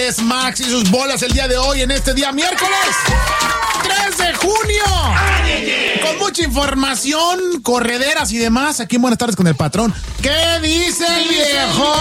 Es Max y sus bolas el día de hoy, en este día miércoles 3 de junio. Con mucha información, correderas y demás. Aquí en Buenas Tardes con el Patrón. ¿Qué dice el viejo?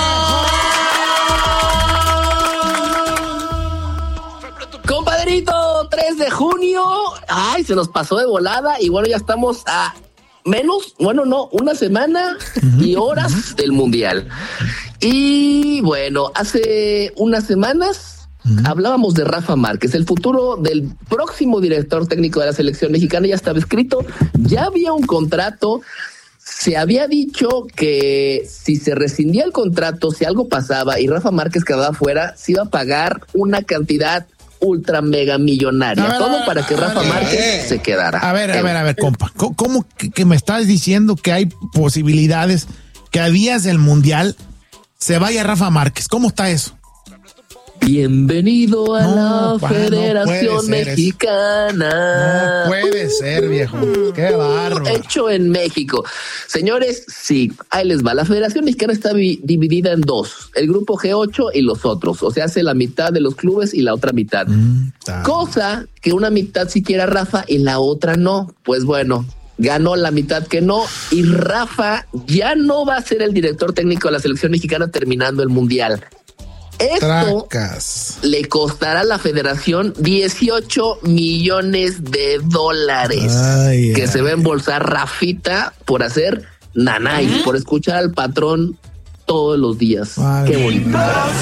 Compadrito, 3 de junio. Ay, se nos pasó de volada. Y bueno, ya estamos a una semana y horas del Mundial. Y bueno, hace unas semanas hablábamos de Rafa Márquez, el futuro del próximo director técnico de la selección mexicana. Ya estaba escrito, ya había un contrato. Se había dicho que si se rescindía el contrato, si algo pasaba y Rafa Márquez quedaba fuera, se iba a pagar una cantidad ultra mega millonaria, todo para que Rafa Márquez se quedara. A ver, compa, ¿cómo que me estás diciendo que hay posibilidades que a días del Mundial se vaya Rafa Márquez? ¿Cómo está eso? Bienvenido a la Federación Mexicana. No puede ser, viejo. Qué bárbaro. Hecho en México. Señores, sí, ahí les va. La Federación Mexicana está dividida en dos. El grupo G8 y los otros. O sea, hace la mitad de los clubes y la otra mitad. Cosa que una mitad sí quiere a Rafa y la otra no. Pues bueno, ganó la mitad que no, y Rafa ya no va a ser el director técnico de la selección mexicana terminando el Mundial. Esto le costará a la federación $18 millones que se va a embolsar Rafita por hacer nanay, por escuchar al patrón todos los días. Qué bonito.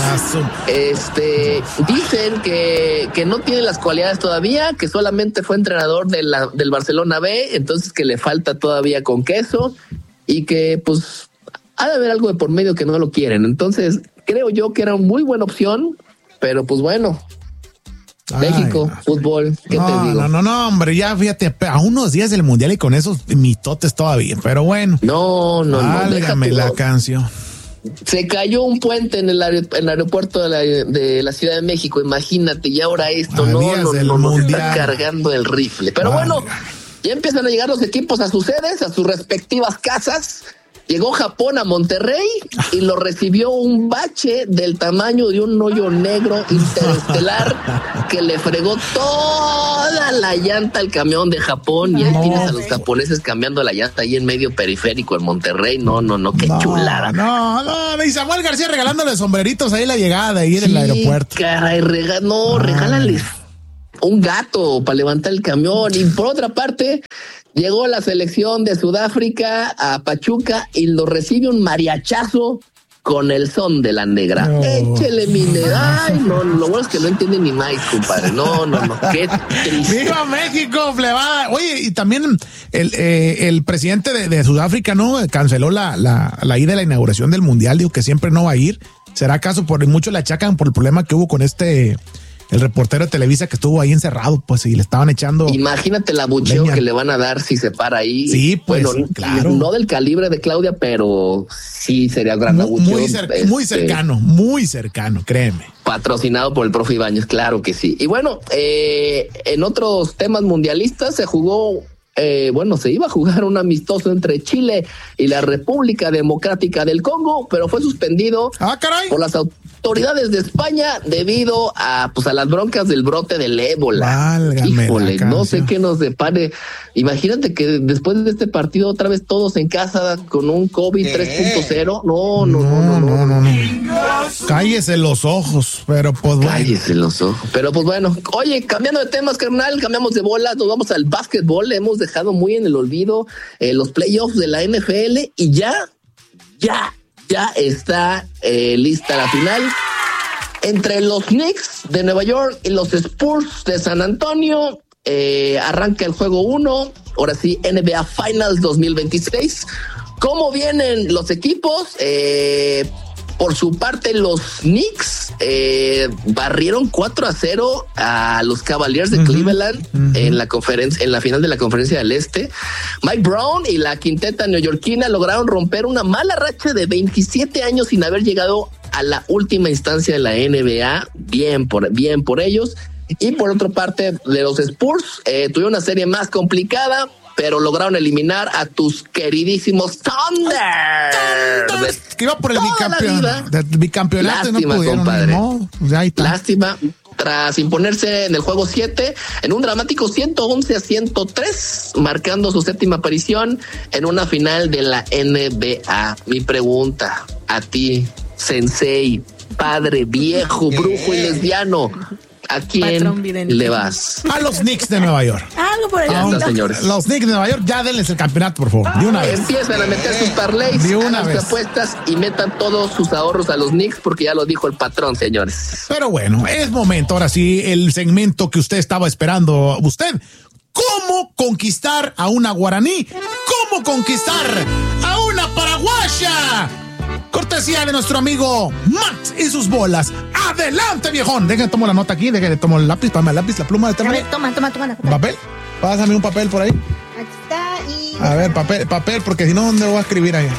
Dicen que no tiene las cualidades todavía, que solamente fue entrenador del Barcelona B, entonces que le falta todavía con queso y que pues ha de haber algo de por medio que no lo quieren. Entonces creo yo que era una muy buena opción, pero pues bueno. México, fútbol, ¿qué te digo? No, hombre, ya fíjate, a unos días del Mundial y con esos mitotes todavía, pero bueno. No. Válgame la canción. Se cayó un puente en el aeropuerto de la Ciudad de México, imagínate, y ahora esto, no está cargando el rifle. Pero bueno, ya empiezan a llegar los equipos a sus sedes, a sus respectivas casas. Llegó Japón a Monterrey y lo recibió un bache del tamaño de un hoyo negro interestelar que le fregó toda la llanta al camión de Japón. Y ahí tienes a los japoneses cambiando la llanta ahí en medio periférico en Monterrey. No, qué chulada. No, y Samuel García regalándole sombreritos ahí la llegada ahí en el aeropuerto. Caray, regálales un gato para levantar el camión. Y por otra parte, llegó la selección de Sudáfrica a Pachuca y lo recibe un mariachazo con el son de la negra. Échele minera. Ay, no, lo bueno es que no entiende ni más, compadre. No, qué triste. ¡Viva México, plebada! Oye, y también el presidente de Sudáfrica, ¿no? Canceló la ida a la inauguración del Mundial. Digo que siempre no va a ir. ¿Será acaso por mucho le achacan por el problema que hubo con el reportero de Televisa que estuvo ahí encerrado, pues, y le estaban echando... Imagínate el abucheo que le van a dar si se para ahí. Sí, pues, bueno, claro. No del calibre de Claudia, pero sí sería gran abucheo. Muy cercano, créeme. Patrocinado por el profe Ibáñez, claro que sí. Y bueno, en otros temas mundialistas se jugó... se iba a jugar un amistoso entre Chile y la República Democrática del Congo, pero fue suspendido por las autoridades de España debido a las broncas del brote del ébola. Híjole, no sé qué nos depare. Imagínate que después de este partido otra vez todos en casa con un COVID 3.0. No. Cállese los ojos, pero pues bueno. Cállese los ojos, pero pues bueno. Oye, cambiando de temas, carnal, cambiamos de bola, nos vamos al básquetbol. Hemos dejado muy en el olvido los playoffs de la NFL y ya está lista la final entre los Knicks de Nueva York y los Spurs de San Antonio. Arranca el juego 1, ahora sí, NBA Finals 2026. ¿Cómo vienen los equipos? Por su parte, los Knicks barrieron 4-0 a los Cavaliers de Cleveland en la final de la Conferencia del Este. Mike Brown y la quinteta neoyorquina lograron romper una mala racha de 27 años sin haber llegado a la última instancia de la NBA. Bien por ellos. Y por otra parte, de los Spurs, tuvieron una serie más complicada. pero lograron eliminar a tus queridísimos Thunder. Que iba por el bicampeonato. Lástima, no pudieron, compadre. No, ya ahí está. Lástima. Tras imponerse en el juego 7 en un dramático 111-103, marcando su séptima aparición en una final de la NBA. Mi pregunta a ti, sensei, padre, viejo, brujo y lesbiano, ¿a quién le vas? A los Knicks de Nueva York. Algo por el estilo. Señores. Los Knicks de Nueva York, ya denles el campeonato, por favor. De una vez. Empiezan a meter sus parlays, hagan sus apuestas y metan todos sus ahorros a los Knicks, porque ya lo dijo el patrón, señores. Pero bueno, es momento, ahora sí, el segmento que usted estaba esperando. Usted, ¿cómo conquistar a una guaraní? ¿Cómo conquistar a una paraguaya? Cortesía de nuestro amigo Max y sus bolas. ¡Adelante, viejón! Déjame tomar la nota aquí, déjame tomar el lápiz, pásame el lápiz, la pluma de A ver, toma. ¿Papel? Pásame un papel por ahí. Aquí está y... A ver, papel, porque si no, ¿dónde lo voy a escribir ahí?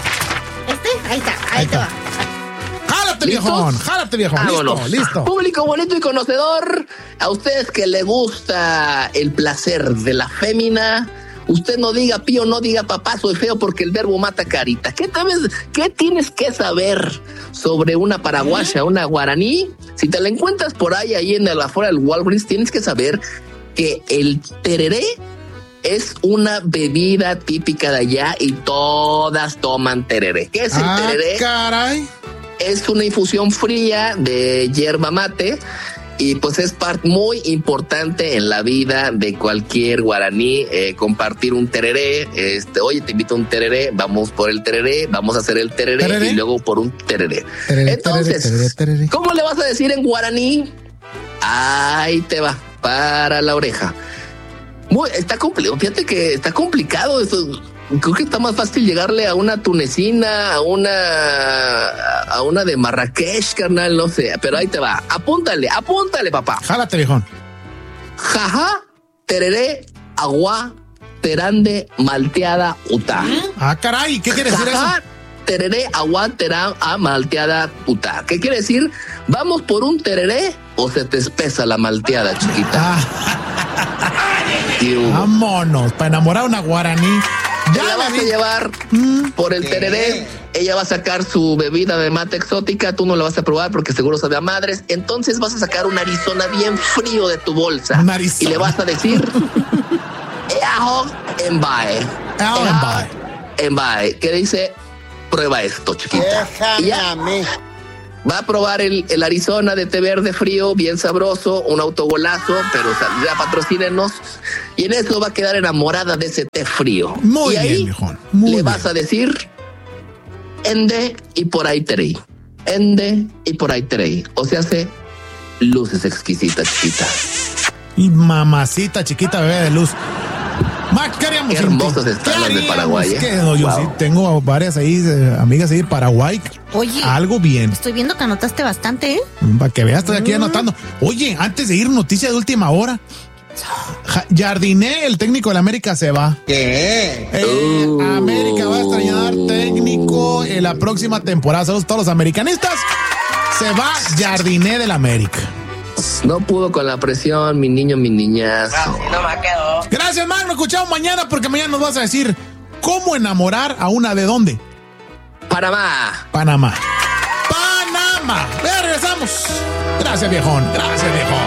Ahí te va. ¡Jálate, viejón! Listo. Público bonito y conocedor, a ustedes que le gusta el placer de la fémina, usted no diga pío, no diga papá, soy feo, porque el verbo mata carita. ¿Qué tienes que saber sobre una paraguaya, una guaraní? Si te la encuentras por ahí en afuera del Walgreens, tienes que saber que el tereré es una bebida típica de allá y todas toman tereré. ¿Qué es el tereré? Caray. Es una infusión fría de yerba mate. Y pues es parte muy importante en la vida de cualquier guaraní, compartir un tereré. Oye, te invito a un tereré, vamos por el tereré, vamos a hacer el tereré y luego por un tereré. Entonces, tereré. ¿Cómo le vas a decir en guaraní? Ahí te va, para la oreja. Está complicado, fíjate que está complicado eso. Creo que está más fácil llegarle a una tunecina, a una de Marrakech, carnal, no sé, pero ahí te va. Apúntale, papá. Jálate, viejón. Jaja, tereré, agua, terande, malteada, uta. Caray, ¿qué quiere decir eso? Tereré, agua, malteada, uta. ¿Qué quiere decir? ¿Vamos por un tereré o se te espesa la malteada, chiquita? Vámonos, para enamorar a una guaraní. Ya la vas a llevar por el tereré. Ella va a sacar su bebida de mate exótica. Tú no la vas a probar porque seguro sabe a madres. Entonces vas a sacar un Arizona bien frío de tu bolsa. Y le vas a decir Embae. ¿Qué dice? Prueba esto, chiquita. Déjame. Va a probar el Arizona de té verde frío, bien sabroso, un autogolazo, pero ya patrocínenos. Y en eso va a quedar enamorada de ese té frío. Muy y ahí bien, viejón. Muy bien. vas a decir ende y por ahí terei. Ende y por ahí terei. O sea, hace luces exquisitas, chiquita. Y mamacita chiquita, bebé de luz. Max, ¿qué haríamos? Qué hermosas están las de Paraguay. Yo sí tengo varias ahí, amigas ahí de Paraguay. Oye, algo bien. Estoy viendo que anotaste bastante, ¿eh? Para que veas, estoy aquí anotando. Oye, antes de ir, noticia de última hora. Jardiné, el técnico de la América, se va. ¿Qué? América va a extrañar técnico en la próxima temporada. Saludos a todos los americanistas. Se va Jardiné del América. No pudo con la presión, mi niño, mi niñazo. No me quedo. Gracias, Max. Nos escuchamos mañana porque mañana nos vas a decir cómo enamorar a una de dónde. Panamá. Ya regresamos. Gracias, viejón.